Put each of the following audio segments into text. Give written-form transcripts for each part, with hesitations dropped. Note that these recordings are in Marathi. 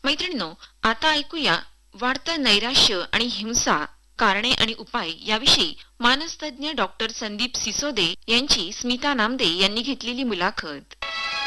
मैत्रिणींनो, आता ऐकूया वाढतं नैराश्य आणि हिंसा, कारणे आणि उपाय याविषयी मानसतज्ञ डॉक्टर संदीप सिसोदे यांची स्मिता नामदे यांनी घेतलेली मुलाखत.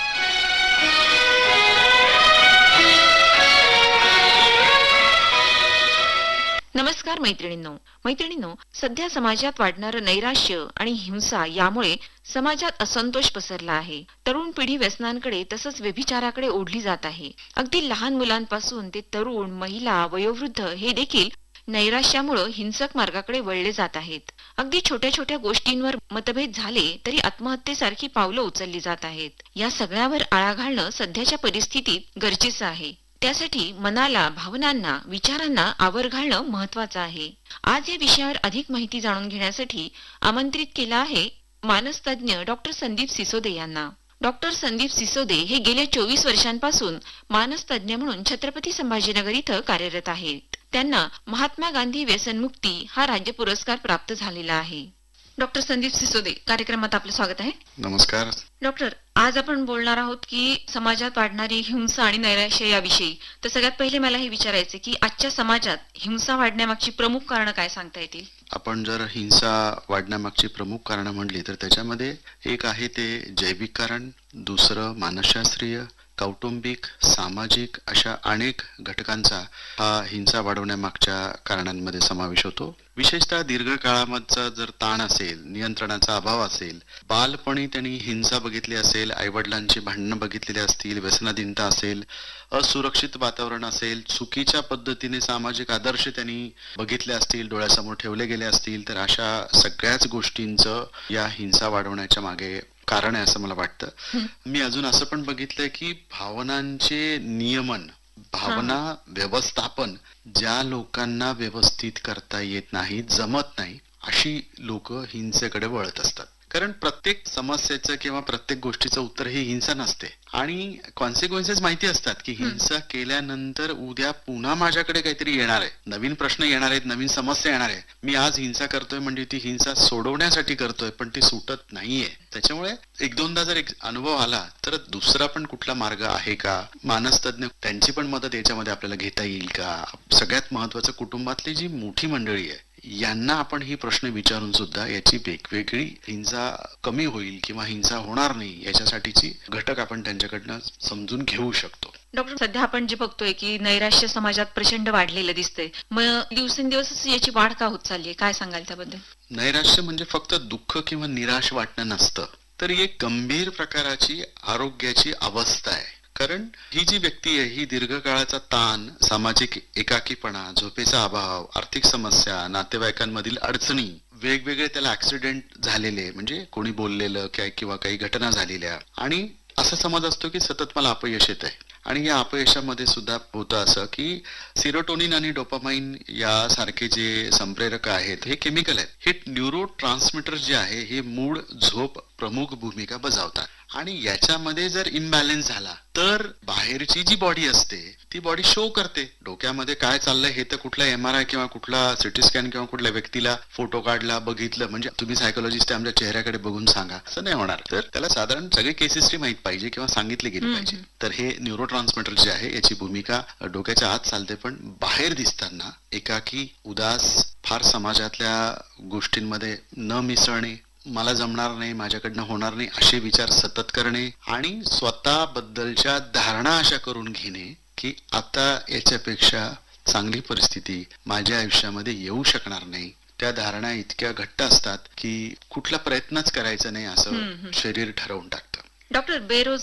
नमस्कार मैत्रिणींनो, सध्या समाजात वाढणारं नैराश्य आणि हिंसा यामुळे समाजात असंतोष पसरला आहे. तरुण पिढी व्यसनांकडे तसंच व्यभिचाराकडे ओढली जात आहे. अगदी लहान मुलांपासून ते तरुण, महिला, वयोवृद्ध हे देखील नैराश्यामुळे हिंसक मार्गाकडे वळले जात आहेत. अगदी छोट्या छोट्या गोष्टींवर मतभेद झाले तरी आत्महत्येसारखी पावलं उचलली जात आहेत. या सगळ्यावर आळा घालणं सध्याच्या परिस्थितीत गरजेचं आहे. त्यासाठी मनाला, भावनांना, विचारांना आवर घालणं महत्वाचं आहे. आज या विषयावर अधिक माहिती जाणून घेण्यासाठी आमंत्रित केलं आहे मानसतज्ञ डॉक्टर संदीप सिसोदे यांना. डॉक्टर संदीप सिसोदे हे गेल्या 24 वर्षांपासून मानसतज्ञ म्हणून छत्रपती संभाजीनगर इथं कार्यरत आहेत. त्यांना महात्मा गांधी व्यसनमुक्ती हा राज्य पुरस्कार प्राप्त झालेला आहे. डॉक्टर संदीप सिसोदे, कार्यक्रमात आपलं स्वागत आहे. नमस्कार डॉक्टर, आज आपण बोलणार आहोत की समाजात वाढणारी हिंसा आणि नैराश्य याविषयी. तर सगळ्यात पहिले मला हे विचारायचं की आजच्या समाजात हिंसा वाढण्यामागची प्रमुख कारणं काय सांगता येतील? आपण जर हिंसा वाढण्यामागची प्रमुख कारणं म्हणली तर त्याच्यामध्ये एक आहे ते जैविक कारण, दुसरं मानसशास्त्रीय, कौटुंबिक, सामाजिक अशा अनेक घटकांचा हा हिंसा वाढवण्यामागच्या कारणांमध्ये समावेश होतो. विशेषतः दीर्घकाळामधचा जर ताण असेल, नियंत्रणाचा अभाव असेल, बालपणी त्यांनी हिंसा बघितली असेल, आईवडिलांची भांडणं बघितलेली असतील, व्यसनाधीनता असेल, असुरक्षित वातावरण असेल, चुकीच्या पद्धतीने सामाजिक आदर्श त्यांनी बघितले असतील, डोळ्यासमोर ठेवले गेले असतील, तर अशा सगळ्याच गोष्टींचं या हिंसा वाढवण्याच्या मागे कारण आहे असं मला वाटतं. मी अजून असं पण बघितलंय की भावनांचे नियमन, भावना व्यवस्थापन ज्या लोकांना व्यवस्थित करता येत नाही, जमत नाही, अशी लोक हिंसेकडे वळत असतात. कारण प्रत्येक समस्येचं किंवा प्रत्येक गोष्टीचं उत्तर ही हिंसा नसते आणि कॉन्सिक्वेन्सेस माहिती असतात की हिंसा केल्यानंतर उद्या पुन्हा माझ्याकडे काहीतरी येणार आहे, नवीन प्रश्न येणार आहेत, नवीन समस्या येणार आहे. मी आज हिंसा करतोय म्हणजे ती हिंसा सोडवण्यासाठी करतोय, पण ती सुटत नाहीये. त्याच्यामुळे एक दोनदा जर एक अनुभव आला तर दुसरा पण कुठला मार्ग आहे का, मानसतज्ञ त्यांची पण मदत याच्यामध्ये आपल्याला घेता येईल का, सगळ्यात महत्वाचं कुटुंबातली जी मोठी मंडळी आहे यांना आपण ही प्रश्न विचारून सुद्धा याची वेगवेगळी हिंसा कमी होईल किंवा हिंसा होणार नाही याच्यासाठीची घटक आपण त्यांच्याकडनं समजून घेऊ शकतो. डॉक्टर, सध्या आपण जे बघतोय की नैराश्य समाजात प्रचंड वाढलेलं दिसतंय, मग दिवसेंदिवस याची वाढ का होत चालली आहे, काय सांगाल त्याबद्दल? नैराश्य म्हणजे फक्त दुःख किंवा निराश वाटणं नसतं, तर एक गंभीर प्रकाराची आरोग्याची अवस्था आहे. कारण ही जी व्यक्ती आहे ही दीर्घकाळाचा ताण, सामाजिक एकाकीपणा, झोपेचा अभाव, आर्थिक समस्या, नातेवाईकांमधील अडचणी, वेगवेगळे त्याला ऍक्सिडेंट झालेले म्हणजे कोणी बोललेलं किंवा काही घटना झालेल्या, आणि असा समज असतो की सतत मला अपयश येत आहे. आणि या अपयशामध्ये सुद्धा होतं असं की सेरोटोनिन आणि डोपामाइन यासारखे जे संप्रेरक आहेत हे केमिकल आहेत, हे न्यूरो ट्रान्समीटर जे आहे हे मूड, झोप प्रमुख भूमिका बजावतात. आणि याच्यामध्ये जर इम्बॅलन्स झाला तर बाहेरची जी बॉडी असते ती बॉडी शो करते डोक्यामध्ये काय चाललंय हे तर कुठला MRI किंवा कुठला सिटी स्कॅन किंवा कुठल्या व्यक्तीला फोटो काढला, बघितलं म्हणजे तुम्ही सायकोलॉजिस्ट आमच्या चेहऱ्याकडे बघून सांगा असं नाही होणार. तर त्याला साधारण सगळी केस हिस्ट्री माहित पाहिजे किंवा सांगितली गेली पाहिजे. तर हे न्यूरो ट्रान्समीटर जे आहे याची भूमिका डोक्याच्या आत चालते, पण बाहेर दिसताना एकाकी, उदास, फार समाजातल्या गोष्टींमध्ये न मिसळणे, मला जमणार नाही, माझ्याकडनं होणार नाही असे विचार सतत करणे आणि स्वतःबद्दलच्या धारणा अशा करून घेणे की आता याच्यापेक्षा चांगली परिस्थिती माझ्या आयुष्यामध्ये येऊ शकणार नाही. त्या धारणा इतक्या घट्ट असतात की कुठला प्रयत्नच करायचा नाही असं शरीर ठरवून टाकतं. Doctor, bureaus